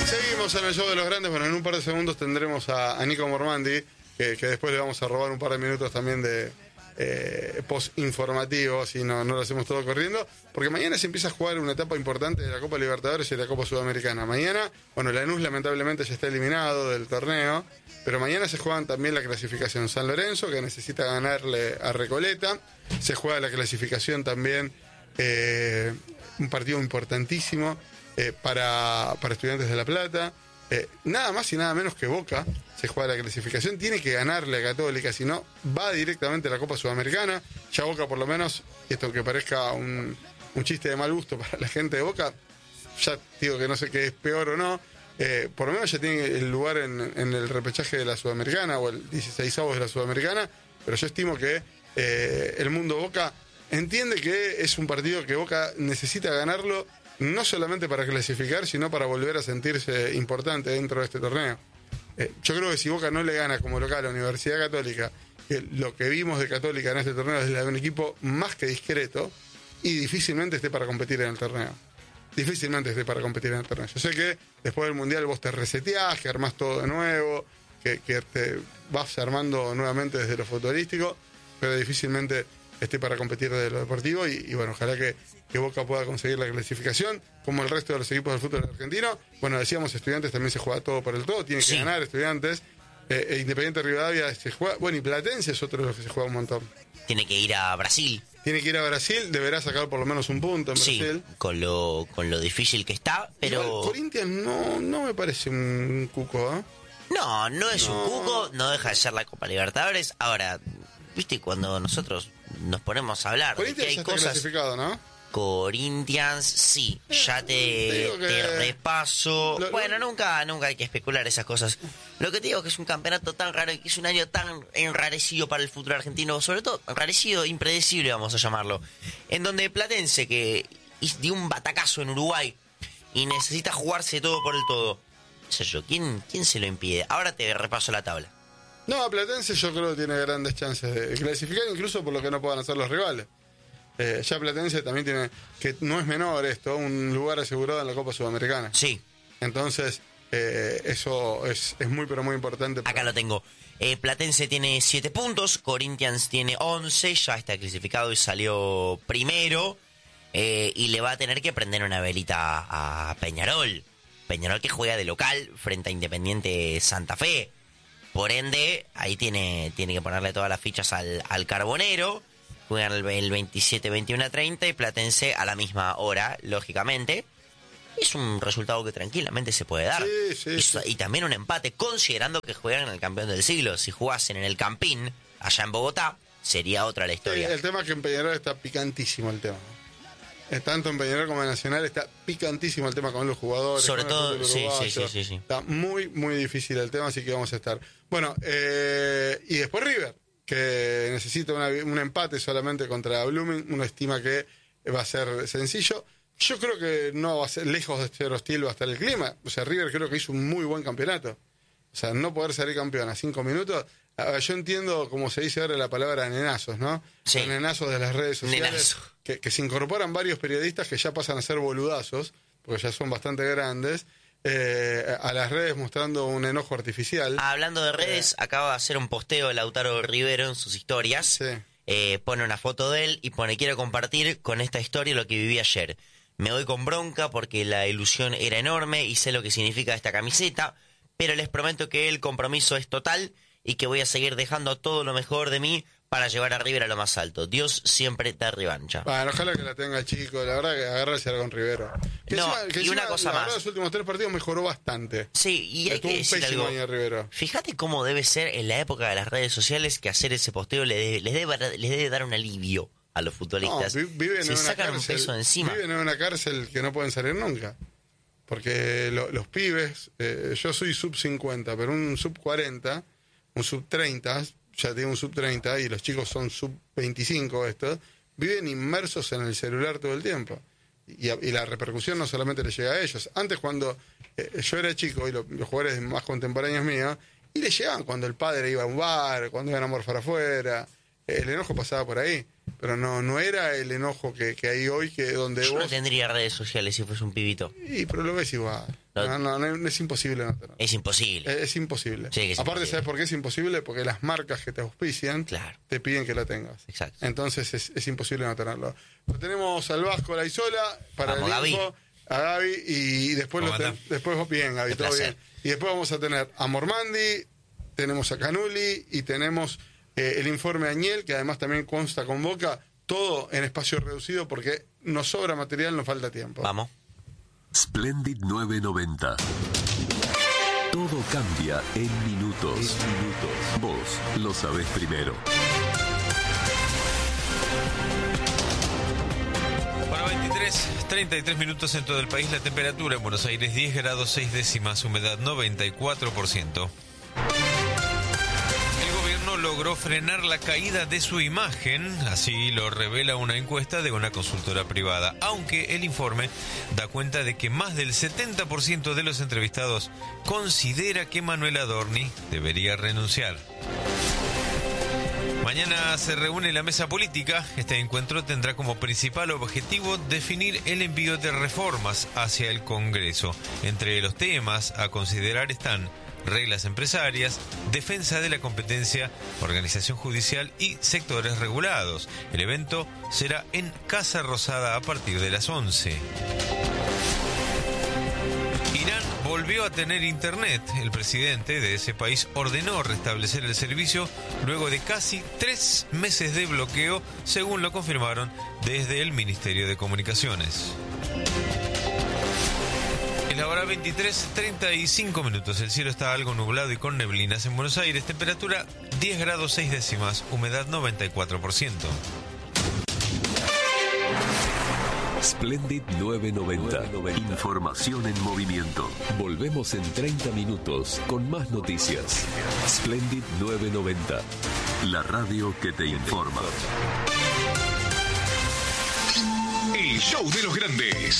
Seguimos en el show de los grandes. Bueno, en un par de segundos tendremos a Nico Mormandi, que después le vamos a robar un par de minutos también de post-informativo, si no lo hacemos todo corriendo, porque mañana se empieza a jugar una etapa importante de la Copa Libertadores y de la Copa Sudamericana. Mañana, bueno, Lanús lamentablemente ya está eliminado del torneo, pero mañana se juegan también la clasificación San Lorenzo, que necesita ganarle a Recoleta. Se juega la clasificación también, un partido importantísimo para Estudiantes de La Plata. Nada más y nada menos que Boca se juega la clasificación, tiene que ganarle a Católica, si no va directamente a la Copa Sudamericana. Ya Boca, por lo menos, esto que parezca un chiste de mal gusto para la gente de Boca, ya digo que no sé qué es peor o no, por lo menos ya tiene el lugar en el repechaje de la Sudamericana o el 16avos de la Sudamericana, pero yo estimo que el mundo Boca entiende que es un partido que Boca necesita ganarlo, no solamente para clasificar, sino para volver a sentirse importante dentro de este torneo. Yo creo que si Boca no le gana como local a la Universidad Católica, que lo que vimos de Católica en este torneo es la de un equipo más que discreto, y difícilmente esté para competir en el torneo. Difícilmente esté para competir en el torneo. Yo sé que después del Mundial vos te reseteás, que armás todo de nuevo, que te vas armando nuevamente desde lo futbolístico, pero difícilmente esté para competir de lo deportivo y bueno, ojalá que Boca pueda conseguir la clasificación, como el resto de los equipos del fútbol argentino. Bueno, decíamos, Estudiantes también se juega todo por el todo, tiene que ganar Estudiantes. Independiente Rivadavia se juega, bueno, y Platense es otro de los que se juega un montón. Tiene que ir a Brasil. Deberá sacar por lo menos un punto en Brasil. Con lo difícil que está, pero... Igual, Corinthians no me parece un cuco, ¿eh? No es un cuco, no deja de ser la Copa Libertadores. Ahora, viste, cuando nosotros nos ponemos a hablar de que hay cosas... clasificado, ¿no? Corinthians, sí, ya te repaso. Bueno, nunca hay que especular esas cosas. Lo que te digo es que es un campeonato tan raro y que es un año tan enrarecido para el fútbol argentino, sobre todo enrarecido, impredecible, vamos a llamarlo. En donde Platense, que dio un batacazo en Uruguay y necesita jugarse todo por el todo. No sé yo, ¿quién se lo impide? Ahora te repaso la tabla. No, Platense yo creo que tiene grandes chances de clasificar, incluso por lo que no puedan hacer los rivales. Ya Platense también tiene, que no es menor esto, un lugar asegurado en la Copa Sudamericana. Sí. Entonces, eso es muy, pero muy importante. Acá lo tengo. Platense tiene 7 puntos, Corinthians tiene 11, ya está clasificado y salió primero. Y le va a tener que prender una velita a Peñarol. Peñarol que juega de local frente a Independiente Santa Fe. Por ende, ahí tiene que ponerle todas las fichas al Carbonero. Juegan el 27, 21, 30 y Platense a la misma hora, lógicamente. Es un resultado que tranquilamente se puede dar. Sí. Y también un empate, considerando que juegan el campeón del siglo. Si jugasen en el Campín, allá en Bogotá, sería otra la historia. Sí, el tema es que en Peñarol está picantísimo el tema. Tanto en Peñarol como en Nacional está picantísimo el tema con los jugadores. Sobre todo, sí. Está muy, muy difícil el tema, así que vamos a estar. Bueno, y después River, que necesita un empate solamente contra Blooming. Uno estima que va a ser sencillo. Yo creo que no va a ser, lejos de ser hostil va a estar el clima. O sea, River creo que hizo un muy buen campeonato. O sea, no poder salir campeón a 5 minutos. Yo entiendo, como se dice ahora, la palabra nenazos, ¿no? Sí. Los nenazos de las redes sociales. Nenazo. Que se incorporan varios periodistas que ya pasan a ser boludazos, porque ya son bastante grandes, a las redes mostrando un enojo artificial. Hablando de redes, acaba de hacer un posteo de Lautaro Rivero en sus historias. Sí. Pone una foto de él y pone: quiero compartir con esta historia lo que viví ayer. Me voy con bronca porque la ilusión era enorme y sé lo que significa esta camiseta, pero les prometo que el compromiso es total y que voy a seguir dejando todo lo mejor de mí para llevar a River a lo más alto. Dios siempre da revancha. Bueno, ojalá que la tenga, chico. La verdad que agarrarse con Rivero. Y una cosa más. Los últimos 3 partidos mejoró bastante. Sí, y hay que decir algo. Rivero. Fíjate cómo debe ser en la época de las redes sociales que hacer ese posteo les debe dar un alivio a los futbolistas. No, viven se en una sacan cárcel, un peso de encima. Viven en una cárcel que no pueden salir nunca. Porque los pibes, yo soy sub 50, pero un sub 40, un sub 30, ya tengo un sub 30 y los chicos son sub 25 estos, viven inmersos en el celular todo el tiempo. Y la repercusión no solamente les llega a ellos. Antes, cuando yo era chico y los jugadores más contemporáneos míos, y les llegaban cuando el padre iba a un bar, cuando iban a morfar afuera, el enojo pasaba por ahí. pero no era el enojo que hay hoy, que donde Yo vos... no tendría redes sociales si fuese un pibito. Pero lo ves igual. No, es imposible no tenerlo. Es imposible. Es imposible. Sí, que es Aparte, imposible. ¿sabes por qué es imposible? Porque las marcas que te auspician Claro. te piden que la tengas. Exacto. Entonces es imposible no tenerlo. Lo tenemos al Vasco Laizola para Vamos, el Gaby. info, a Gaby, y después ¿Cómo anda? después bien, Gaby, Un todo placer. bien. Y después vamos a tener a Mormandi, tenemos a Canuli y tenemos el informe Añel, que además también consta con Boca, todo en espacio reducido porque nos sobra material, nos falta tiempo. Vamos. Splendid 990. Todo cambia en minutos. Vos lo sabés primero. Bueno, 33 minutos en todo el país. La temperatura en Buenos Aires 10 grados 6 décimas, humedad 94%. El gobierno logró frenar la caída de su imagen, así lo revela una encuesta de una consultora privada, aunque el informe da cuenta de que más del 70% de los entrevistados considera que Manuel Adorni debería renunciar. Mañana se reúne la mesa política. Este encuentro tendrá como principal objetivo definir el envío de reformas hacia el Congreso. Entre los temas a considerar están reglas empresarias, defensa de la competencia, organización judicial y sectores regulados. El evento será en Casa Rosada a partir de las 11. Irán volvió a tener internet. El presidente de ese país ordenó restablecer el servicio luego de casi 3 meses de bloqueo, según lo confirmaron desde el Ministerio de Comunicaciones. Es la hora 23:35 minutos. El cielo está algo nublado y con neblinas en Buenos Aires. Temperatura 10 grados 6 décimas, humedad 94%. Splendid 990. Información en movimiento. Volvemos en 30 minutos con más noticias. Splendid 990. La radio que te informa. El show de los grandes.